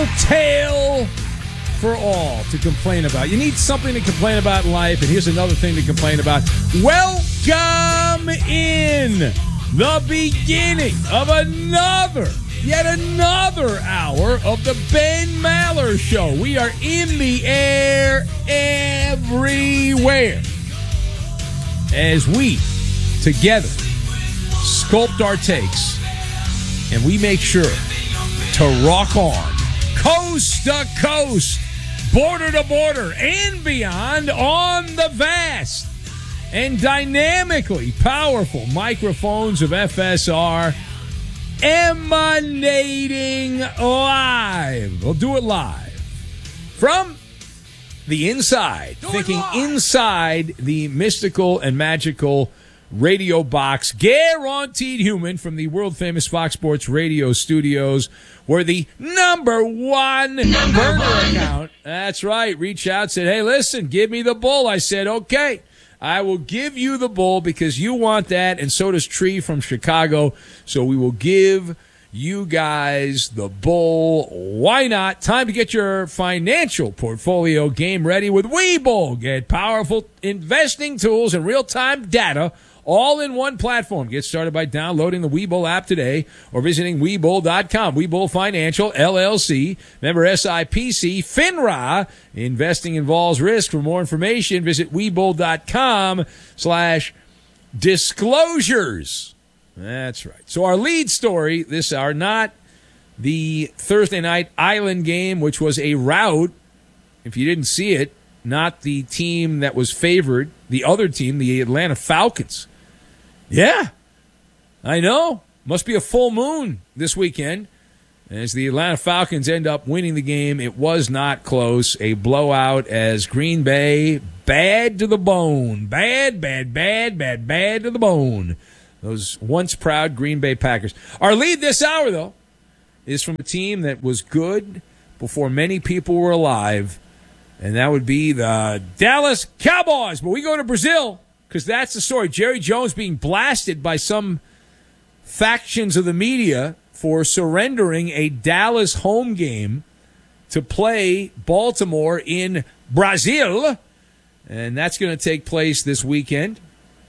tale for all to complain about. You need something to complain about in life, and here's another thing to complain about. Welcome in the beginning of yet another hour of the Ben Maller Show. We are in the air everywhere as we together sculpt our takes, and we make sure to rock on coast to coast, border to border, and beyond on the vast and dynamically powerful microphones of FSR, emanating live. We'll do it live from the inside, inside the mystical and magical radio box, guaranteed human, from the world-famous Fox Sports Radio studios, where the number one burner account, that's right, reached out, said, hey, listen, give me the bull. I said, okay, I will give you the bull because you want that, and so does Tree from Chicago, so we will give you guys the bull. Why not? Time to get your financial portfolio game ready with Webull. Get powerful investing tools and real-time data all in one platform. Get started by downloading the Webull app today or visiting Webull.com. Webull Financial, LLC, member SIPC, FINRA. Investing involves risk. For more information, visit Webull.com/disclosures. That's right. So our lead story this hour, not the Thursday night Island game, which was a rout. If you didn't see it, not the team that was favored, the other team, the Atlanta Falcons. Yeah, I know. Must be a full moon this weekend as the Atlanta Falcons end up winning the game. It was not close. A blowout as Green Bay, bad to the bone. Bad to the bone. Those once proud Green Bay Packers. Our lead this hour, though, is from a team that was good before many people were alive, and that would be the Dallas Cowboys. But we go to Brazil because that's the story. Jerry Jones being blasted by some factions of the media for surrendering a Dallas home game to play Baltimore in Brazil. And that's going to take place this weekend,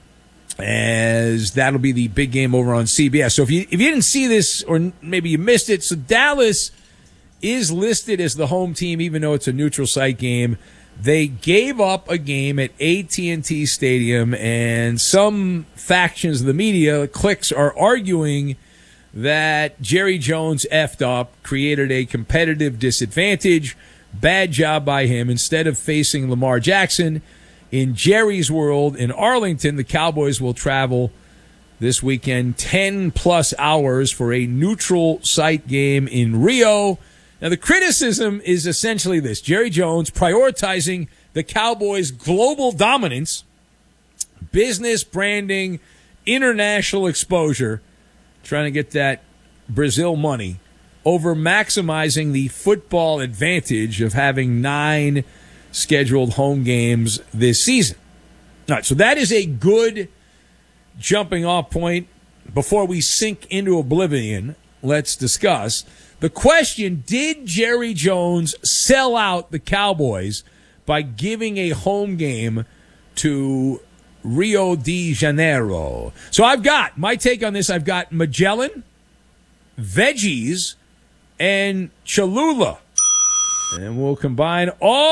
as that'll be the big game over on CBS. So if you didn't see this, or maybe you missed it, so Dallas is listed as the home team, even though it's a neutral site game. They gave up a game at AT&T Stadium, and some factions of the media, cliques, are arguing that Jerry Jones effed up, created a competitive disadvantage. Bad job by him. Instead of facing Lamar Jackson in Jerry's world in Arlington, the Cowboys will travel this weekend 10-plus hours for a neutral site game in Rio. Now, the criticism is essentially this. Jerry Jones prioritizing the Cowboys' global dominance, business branding, international exposure, trying to get that Brazil money, over maximizing the football advantage of having 9 scheduled home games this season. All right, so that is a good jumping off point. Before we sink into oblivion, let's discuss the question: did Jerry Jones sell out the Cowboys by giving a home game to Rio de Janeiro? So I've got my take on this. I've got Magellan, veggies, and Cholula. And we'll combine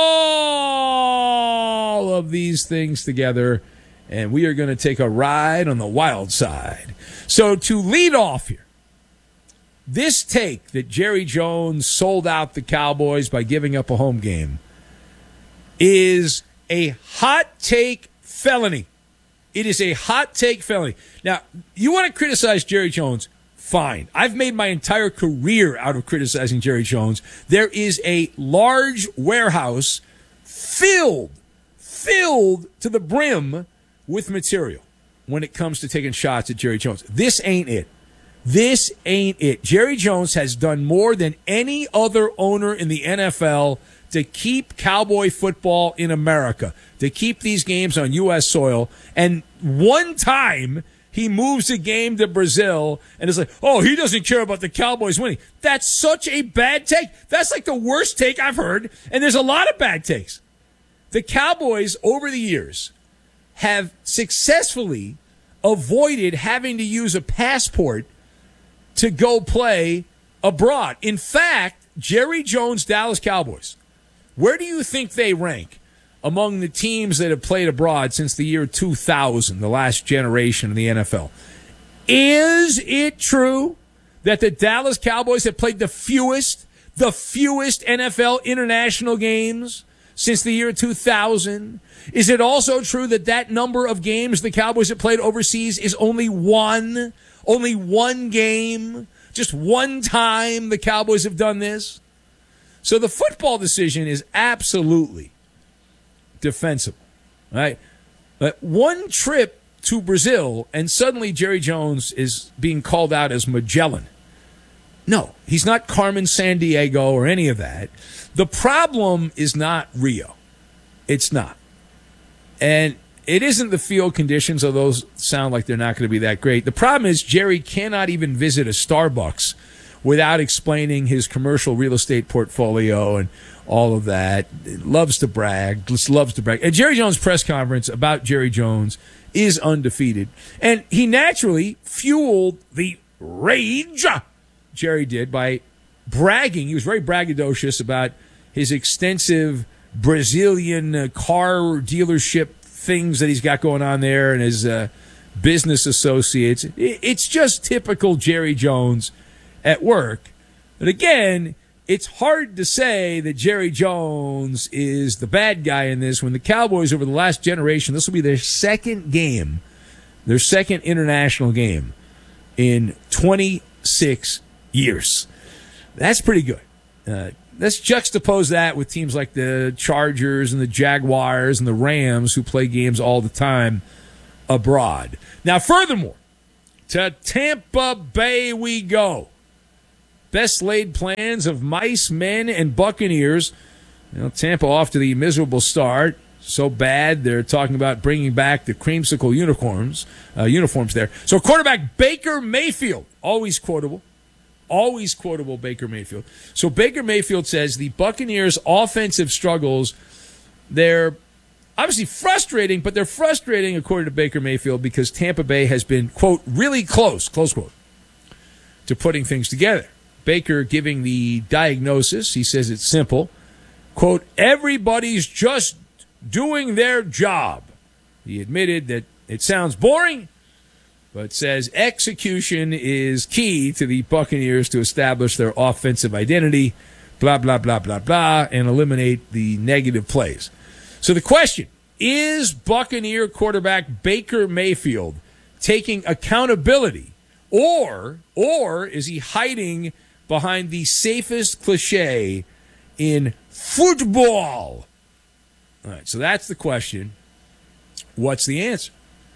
all of these things together, and we are going to take a ride on the wild side. So to lead off here, this take that Jerry Jones sold out the Cowboys by giving up a home game is a hot take felony. It is a hot take felony. Now, you want to criticize Jerry Jones? Fine. I've made my entire career out of criticizing Jerry Jones. There is a large warehouse filled to the brim with material when it comes to taking shots at Jerry Jones. This ain't it. This ain't it. Jerry Jones has done more than any other owner in the NFL to keep Cowboy football in America, to keep these games on U.S. soil. And one time he moves the game to Brazil and is like, oh, he doesn't care about the Cowboys winning. That's such a bad take. That's like the worst take I've heard, and there's a lot of bad takes. The Cowboys, over the years, have successfully avoided having to use a passport to go play abroad. In fact, Jerry Jones' Dallas Cowboys, where do you think they rank among the teams that have played abroad since the year 2000, the last generation of the NFL? Is it true that the Dallas Cowboys have played the fewest NFL international games since the year 2000? Is it also true that that number of games the Cowboys have played overseas is only one? Only one game? Just one time the Cowboys have done this? So the football decision is absolutely defensible, right? But one trip to Brazil and suddenly Jerry Jones is being called out as Magellan. No, he's not Carmen Sandiego or any of that. The problem is not Rio. It's not. And it isn't the field conditions, although those sound like they're not going to be that great. The problem is Jerry cannot even visit a Starbucks without explaining his commercial real estate portfolio and all of that. Loves to brag, just loves to brag. And Jerry Jones' press conference about Jerry Jones is undefeated. And he naturally fueled the rage, Jerry did, by bragging. He was very braggadocious about his extensive Brazilian car dealership things that he's got going on there and his business associates. It's just typical Jerry Jones at work. But again, it's hard to say that Jerry Jones is the bad guy in this when the Cowboys over the last generation, this will be their second game, their second international game in 26 years. That's pretty good. Let's juxtapose that with teams like the Chargers and the Jaguars and the Rams who play games all the time abroad. Now, furthermore, to Tampa Bay we go. Best laid plans of mice, men, and Buccaneers. Tampa off to the miserable start. So bad, they're talking about bringing back the creamsicle uniforms there. So quarterback Baker Mayfield, always quotable Baker Mayfield. So Baker Mayfield says the Buccaneers' offensive struggles, they're obviously frustrating, but they're frustrating, according to Baker Mayfield, because Tampa Bay has been, quote, really close quote, to putting things together. Baker giving the diagnosis, he says it's simple. Quote, everybody's just doing their job. He admitted that it sounds boring, but says execution is key to the Buccaneers to establish their offensive identity, blah, blah, blah, blah, blah, and eliminate the negative plays. So the question, is Buccaneer quarterback Baker Mayfield taking accountability, or is he hiding behind the safest cliche in football? All right, so that's the question. What's the answer?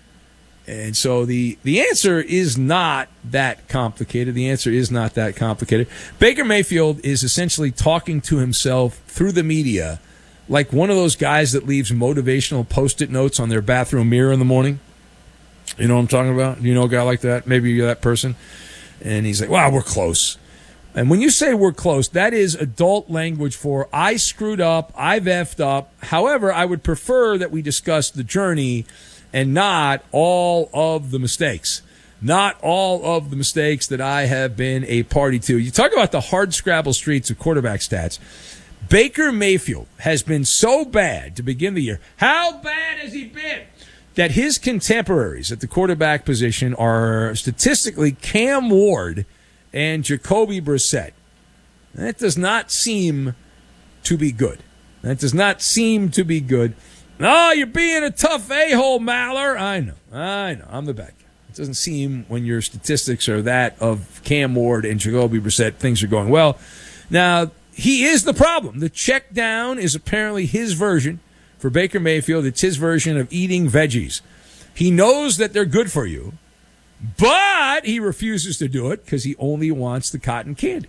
And so the answer is not that complicated. The answer is not that complicated. Baker Mayfield is essentially talking to himself through the media like one of those guys that leaves motivational Post-it notes on their bathroom mirror in the morning. You know what I'm talking about? You know a guy like that? Maybe you're that person. And he's like, wow, we're close. And when you say we're close, that is adult language for I screwed up, I've effed up. However, I would prefer that we discuss the journey and not all of the mistakes. Not all of the mistakes that I have been a party to. You talk about the hard scrabble streets of quarterback stats. Baker Mayfield has been so bad to begin the year. How bad has he been? That his contemporaries at the quarterback position are statistically Cam Ward and Jacoby Brissett. That does not seem to be good. That does not seem to be good. Oh, you're being a tough a-hole, Maller. I know. I'm the bad guy. It doesn't seem when your statistics are that of Cam Ward and Jacoby Brissett, things are going well. Now, he is the problem. The check down is apparently his version for Baker Mayfield. It's his version of eating veggies. He knows that they're good for you, but he refuses to do it because he only wants the cotton candy.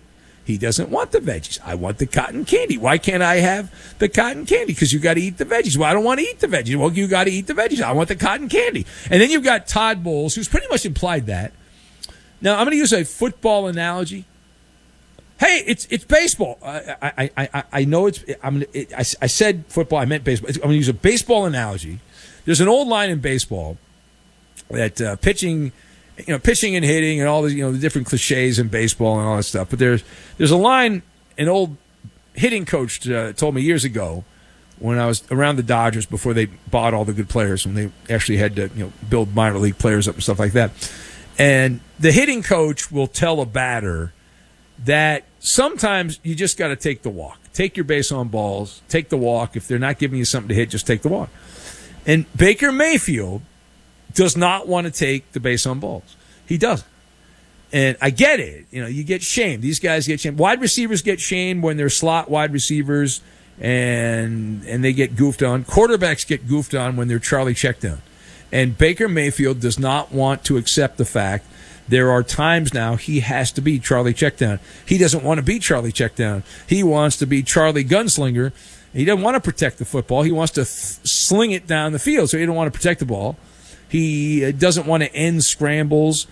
He doesn't want the veggies. I want the cotton candy. Why can't I have the cotton candy? Because you got to eat the veggies. Well, I don't want to eat the veggies. Well, you got to eat the veggies. I want the cotton candy. And then you've got Todd Bowles, who's pretty much implied that. Now, I'm going to use a football analogy. Hey, it's baseball. I know I said football. I meant baseball. I'm going to use a baseball analogy. There's an old line in baseball that pitching and hitting and all the the different cliches in baseball and all that stuff. But there's a line an old hitting coach told me years ago when I was around the Dodgers before they bought all the good players and they actually had to build minor league players up and stuff like that. And the hitting coach will tell a batter that sometimes you just got to take the walk. Take your base on balls. Take the walk. If they're not giving you something to hit, just take the walk. And Baker Mayfield does not want to take the base on balls. He doesn't. And I get it. You get shamed. These guys get shamed. Wide receivers get shamed when they're slot wide receivers and they get goofed on. Quarterbacks get goofed on when they're Charlie Checkdown. And Baker Mayfield does not want to accept the fact there are times now he has to be Charlie Checkdown. He doesn't want to be Charlie Checkdown. He wants to be Charlie Gunslinger. He doesn't want to protect the football. He wants to sling it down the field, so he don't want to protect the ball. He doesn't want to end scrambles.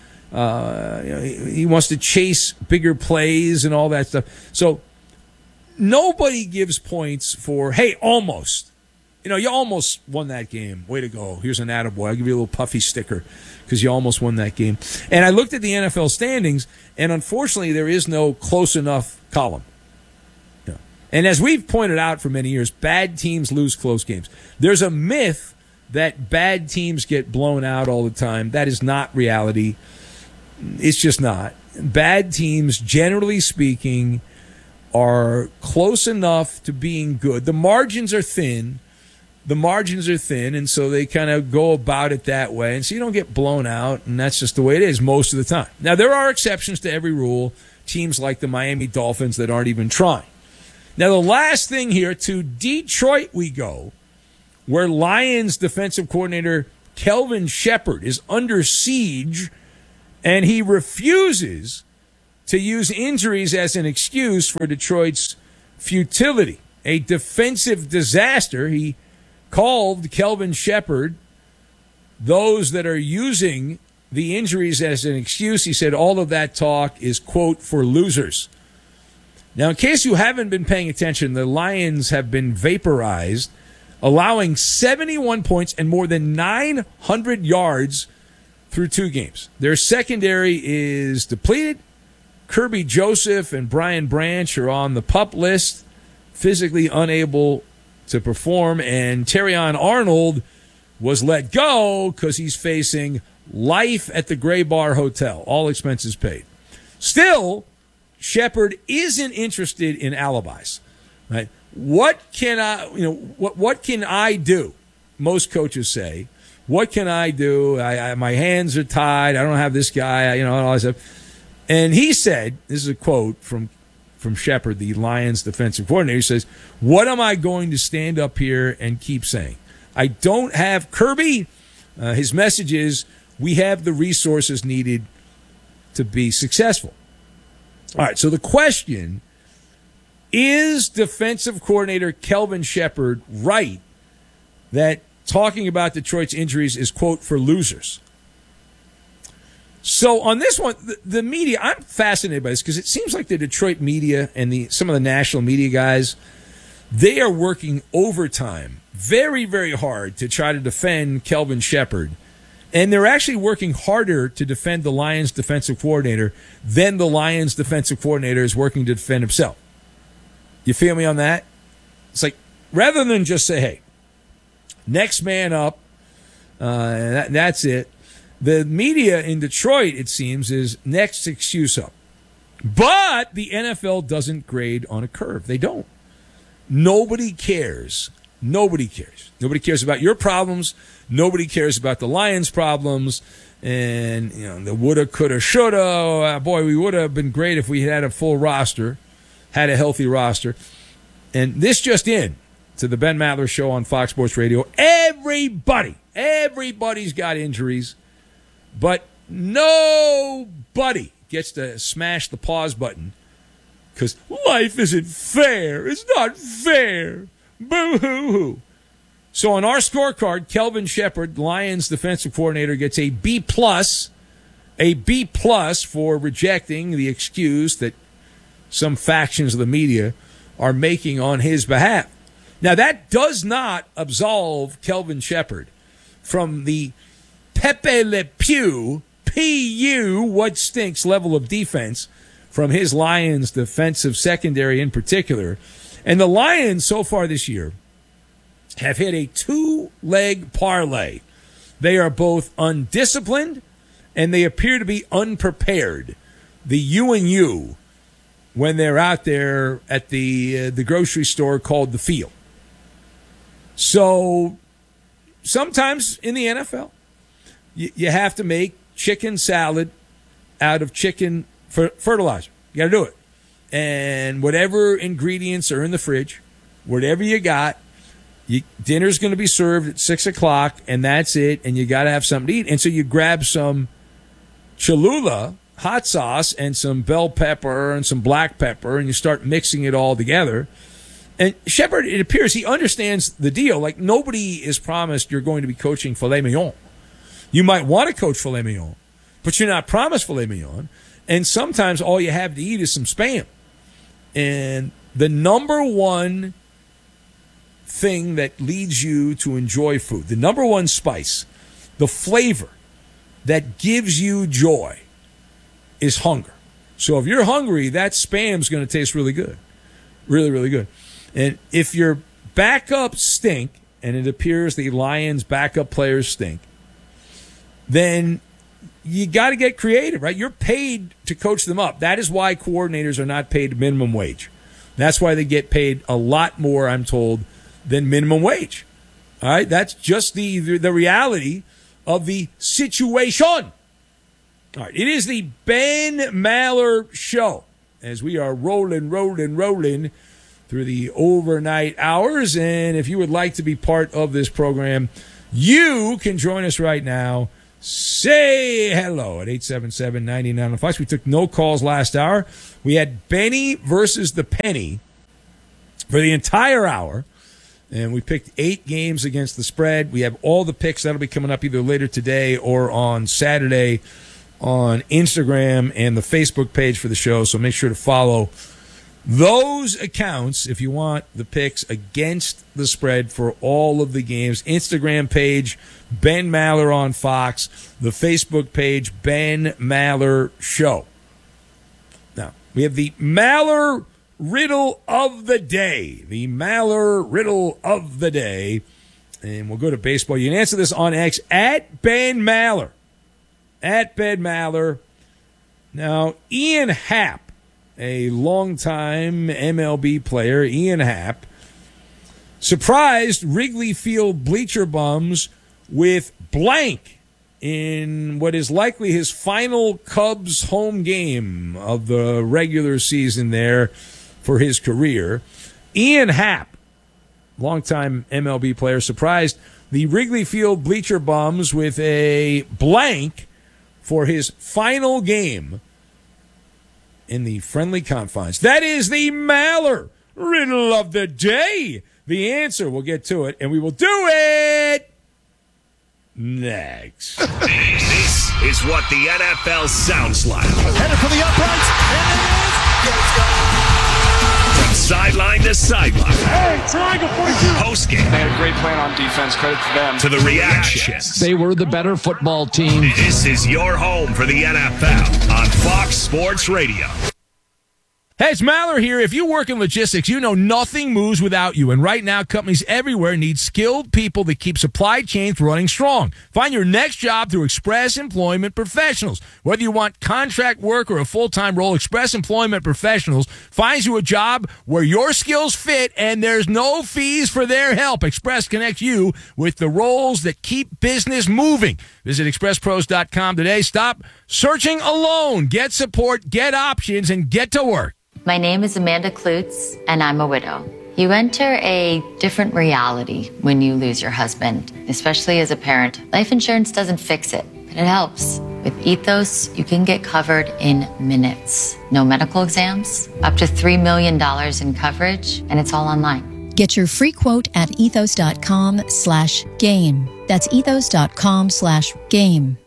He wants to chase bigger plays and all that stuff. So nobody gives points for, hey, almost. You almost won that game. Way to go. Here's an attaboy. I'll give you a little puffy sticker because you almost won that game. And I looked at the NFL standings, and unfortunately there is no close enough column. And as we've pointed out for many years, bad teams lose close games. There's a myth that bad teams get blown out all the time. That is not reality. It's just not. Bad teams, generally speaking, are close enough to being good. The margins are thin. And so they kind of go about it that way. And so you don't get blown out, and that's just the way it is most of the time. Now, there are exceptions to every rule. Teams like the Miami Dolphins that aren't even trying. Now, the last thing here, to Detroit we go, where Lions defensive coordinator Kelvin Shepard is under siege, and he refuses to use injuries as an excuse for Detroit's futility. A defensive disaster. He called Kelvin Shepard those that are using the injuries as an excuse. He said all of that talk is, quote, for losers. Now, in case you haven't been paying attention, the Lions have been vaporized, allowing 71 points and more than 900 yards through 2 games. Their secondary is depleted. Kirby Joseph and Brian Branch are on the PUP list, physically unable to perform, and Terrion Arnold was let go because he's facing life at the Gray Bar Hotel, all expenses paid. Still, Shepard isn't interested in alibis. Right? What can I do? Most coaches say, what can I do? My hands are tied. I don't have this guy. All that stuff. And he said, this is a quote from Shepard, the Lions defensive coordinator. He says, what am I going to stand up here and keep saying? I don't have Kirby. His message is, we have the resources needed to be successful. All right, so the question, is defensive coordinator Kelvin Shepard right that talking about Detroit's injuries is, quote, for losers? So on this one, the media, I'm fascinated by this because it seems like the Detroit media and some of the national media guys, they are working overtime very, very hard to try to defend Kelvin Shepard. And they're actually working harder to defend the Lions defensive coordinator than the Lions defensive coordinator is working to defend himself. You feel me on that? It's like, rather than just say, hey, next man up, that's it. The media in Detroit, it seems, is next excuse up. But the NFL doesn't grade on a curve. They don't. Nobody cares. Nobody cares. Nobody cares about your problems. Nobody cares about the Lions' problems. And, the woulda, coulda, shoulda. Boy, we would have been great if we had a full roster, had a healthy roster. And this just in to the Ben Maller Show on Fox Sports Radio. Everybody's got injuries, but nobody gets to smash the pause button because life isn't fair. It's not fair. Boo-hoo-hoo. So on our scorecard, Kelvin Sheppard, Lions defensive coordinator, gets a B+, for rejecting the excuse that some factions of the media are making on his behalf. Now, that does not absolve Kelvin Sheppard from the Pepe Le Pew, P-U, what stinks level of defense from his Lions defensive secondary in particular. And the Lions so far this year have hit a two-leg parlay. They are both undisciplined and they appear to be unprepared. The U when they're out there at the grocery store called the Field. So sometimes in the NFL, you have to make chicken salad out of chicken fertilizer. You got to do it. And whatever ingredients are in the fridge, whatever you got, dinner's going to be served at 6 o'clock, and that's it, and you got to have something to eat. And so you grab some Cholula hot sauce and some bell pepper and some black pepper, and you start mixing it all together. And Sheppard, it appears he understands the deal. Like, nobody is promised you're going to be coaching filet mignon. You might want to coach filet mignon, but you're not promised filet mignon. And sometimes all you have to eat is some Spam. And the number one thing that leads you to enjoy food, the number one spice, the flavor that gives you joy, is hunger. So if you're hungry, that Spam's going to taste really good. Really, really good. And if your backups stink, and it appears the Lions' backup players stink, then you got to get creative, right? You're paid to coach them up. That is why coordinators are not paid minimum wage. That's why they get paid a lot more, I'm told, than minimum wage. All right? That's just the reality of the situation. All right. It is the Ben Maller Show as we are rolling through the overnight hours. And if you would like to be part of this program, you can join us right now. Say hello at 877-99 on Fox. We took no calls last hour. We had Benny versus the Penny for the entire hour, and we picked 8 games against the spread. We have all the picks. That'll be coming up either later today or on Saturday on Instagram and the Facebook page for the show, so make sure to follow those accounts if you want the picks against the spread for all of the games. Instagram page, Ben Maller on Fox. The Facebook page, Ben Maller Show. Now, we have the Maller Riddle of the Day. The Maller Riddle of the Day. And we'll go to baseball. You can answer this on X at Ben Maller. At Ben Maller. Now, Ian Happ, a longtime MLB player, Ian Happ, surprised Wrigley Field bleacher bums with blank in what is likely his final Cubs home game of the regular season there for his career. Ian Happ, longtime MLB player, surprised the Wrigley Field bleacher bums with a blank for his final game in the friendly confines. That is the Maller Riddle of the Day. The answer, we'll get to it, and we will do it next. This is what the NFL sounds like. Headed for the uprights, and it is. Let's go. From sideline to sideline. Hey, triangle 42. Postgame. They had a great plan on defense. Credit to them. To the reactions. They were the better football team. This is your home for the NFL on Fox Sports Radio. Hey, it's Maller here. If you work in logistics, you know nothing moves without you. And right now, companies everywhere need skilled people that keep supply chains running strong. Find your next job through Express Employment Professionals. Whether you want contract work or a full-time role, Express Employment Professionals finds you a job where your skills fit and there's no fees for their help. Express connects you with the roles that keep business moving. Visit expresspros.com today. Stop searching alone. Get support, get options, and get to work. My name is Amanda Klutz, and I'm a widow. You enter a different reality when you lose your husband, especially as a parent. Life insurance doesn't fix it, but it helps. With Ethos, you can get covered in minutes. No medical exams, up to $3 million in coverage, and it's all online. Get your free quote at ethos.com/game. That's ethos.com/game.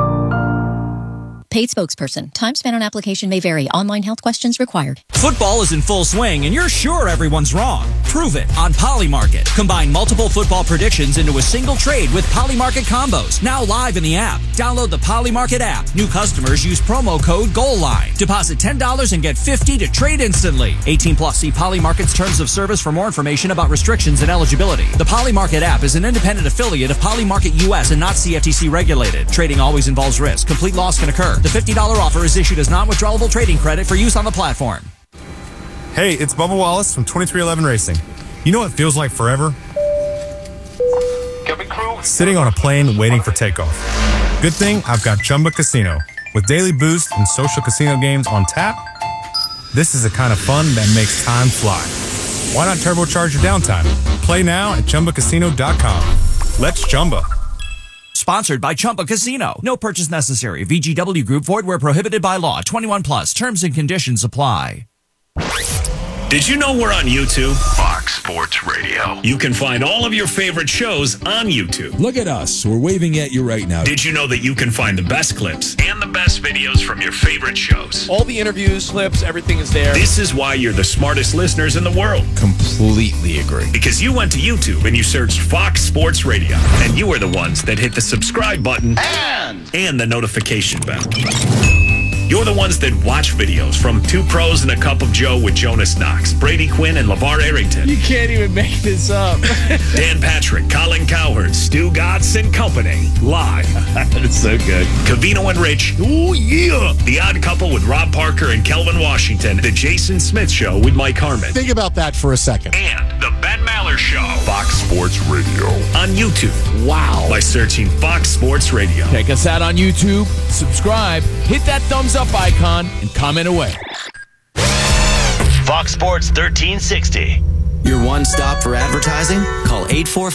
Paid spokesperson. Time spent on application may vary. Online health questions required. Football is in full swing, and you're sure everyone's wrong. Prove it on Polymarket. Combine multiple football predictions into a single trade with Polymarket combos. Now live in the app. Download the Polymarket app. New customers use promo code GOALLINE. Deposit $10 and get $50 to trade instantly. 18 plus. See Polymarket's terms of service for more information about restrictions and eligibility. The Polymarket app is an independent affiliate of Polymarket US and not CFTC regulated. Trading always involves risk. Complete loss can occur. The $50 offer is issued as non-withdrawable trading credit for use on the platform. Hey, it's Bubba Wallace from 2311 Racing. You know what feels like forever? Sitting on a plane waiting for takeoff. Good thing I've got Chumba Casino. With daily boost and social casino games on tap, this is the kind of fun that makes time fly. Why not turbocharge your downtime? Play now at ChumbaCasino.com. Let's Chumba. Sponsored by Chumba Casino. No purchase necessary. VGW Group. Void where prohibited by law. 21 plus. Terms and conditions apply. Did you know we're on YouTube? Fox Sports Radio. You can find all of your favorite shows on YouTube. Look at us. We're waving at you right now. Did you know that you can find the best clips and the best videos from your favorite shows? All the interviews, clips, everything is there. This is why you're the smartest listeners in the world. Completely agree. Because you went to YouTube and you searched Fox Sports Radio. And you are the ones that hit the subscribe button and the notification bell. You're the ones that watch videos from Two Pros and a Cup of Joe with Jonas Knox, Brady Quinn, and LeVar Arrington. You can't even make this up. Dan Patrick, Colin Cowherd, Stu Gatz and Company. Live. It's so good. Covino and Rich. Oh, yeah. The Odd Couple with Rob Parker and Kelvin Washington. The Jason Smith Show with Mike Harmon. Think about that for a second. And the Ben Maller Show. Fox Sports Radio. On YouTube. Wow. By searching Fox Sports Radio. Check us out on YouTube. Subscribe. Hit that thumbs up icon and comment away. Fox Sports 1360. Your one stop for advertising? Call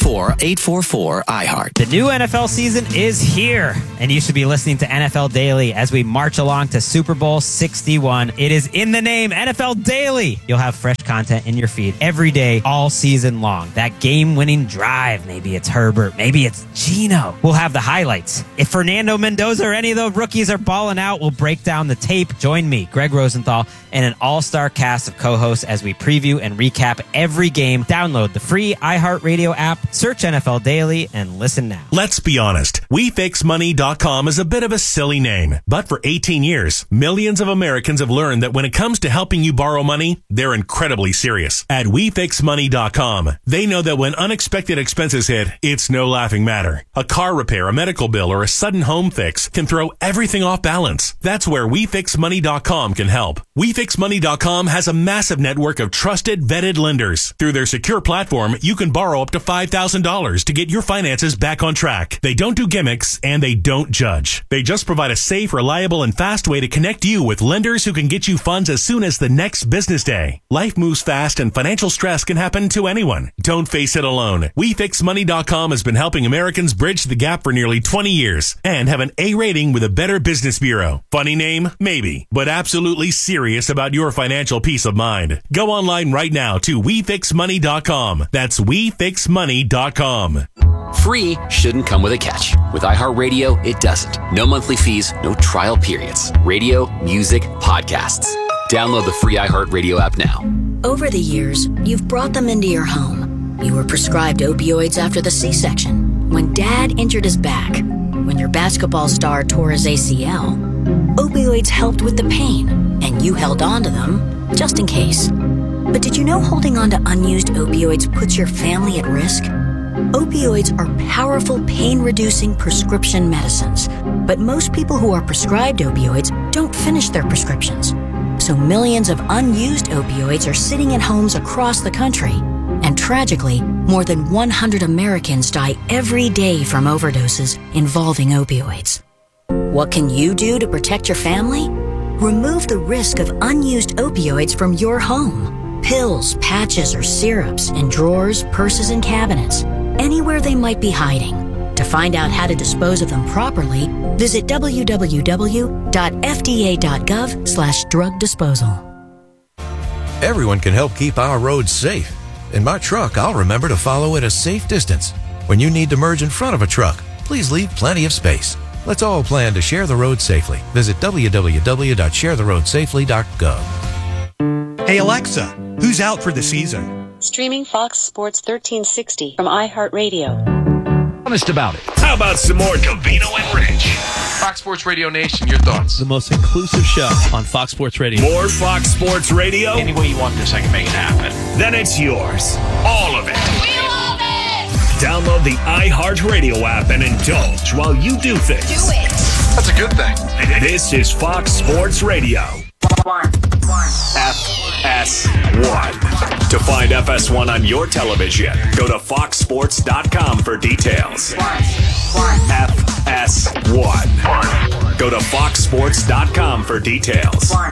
844-844-iHeart. The new NFL season is here, and you should be listening to NFL Daily as we march along to Super Bowl 61. It is in the name, NFL Daily. You'll have fresh content in your feed every day, all season long. That game-winning drive, maybe it's Herbert, maybe it's Geno. We'll have the highlights. If Fernando Mendoza or any of the rookies are balling out, we'll break down the tape. Join me, Greg Rosenthal, and an all-star cast of co-hosts as we preview and recap every game. Download the free iHeartRadio app, search NFL Daily, and listen now. Let's be honest. WeFixMoney.com is a bit of a silly name, but for 18 years, millions of Americans have learned that when it comes to helping you borrow money, they're incredibly serious. At WeFixMoney.com, they know that when unexpected expenses hit, it's no laughing matter. A car repair, a medical bill, or a sudden home fix can throw everything off balance. That's where WeFixMoney.com can help. WeFixMoney.com has a massive network of trusted, vetted lenders. Through their secure platform, you can borrow up to $5,000 to get your finances back on track. They don't do gimmicks, and they don't judge. They just provide a safe, reliable, and fast way to connect you with lenders who can get you funds as soon as the next business day. Life moves fast, and financial stress can happen to anyone. Don't face it alone. WeFixMoney.com has been helping Americans bridge the gap for nearly 20 years and have an A rating with a Better Business Bureau. Funny name? Maybe. But absolutely serious about your financial peace of mind. Go online right now to WeFixMoney.com. That's WeFixMoney.com. Free shouldn't come with a catch. With iHeartRadio, it doesn't. No monthly fees, no trial periods. Radio, music, podcasts. Download the free iHeartRadio app now. Over the years, you've brought them into your home. You were prescribed opioids after the C-section, when Dad injured his back, when your basketball star tore his ACL. Opioids helped with the pain, and you held on to them just in case. But did you know holding on to unused opioids puts your family at risk? Opioids are powerful pain-reducing prescription medicines, but most people who are prescribed opioids don't finish their prescriptions. So millions of unused opioids are sitting in homes across the country. And tragically, more than 100 Americans die every day from overdoses involving opioids. What can you do to protect your family? Remove the risk of unused opioids from your home. Pills, patches, or syrups in drawers, purses, and cabinets. Anywhere they might be hiding. To find out how to dispose of them properly, visit www.fda.gov/drug disposal. Everyone can help keep our roads safe. In my truck, I'll remember to follow at a safe distance. When you need to merge in front of a truck, please leave plenty of space. Let's all plan to share the road safely. Visit www.sharetheroadSafely.gov. Hey Alexa, who's out for the season? Streaming Fox Sports 1360 from iHeartRadio. Honest about it. How about some more Covino and Rich? Fox Sports Radio Nation, your thoughts? The most inclusive show on Fox Sports Radio. More Fox Sports Radio? Any way you want this, I can make it happen. Then it's yours. All of it. We love it! Download the iHeartRadio app and indulge while you do things. Do it! That's a good thing. This is Fox Sports Radio. FS1. To find FS1 on your television, go to foxsports.com for details. FS1. Go to foxsports.com for details.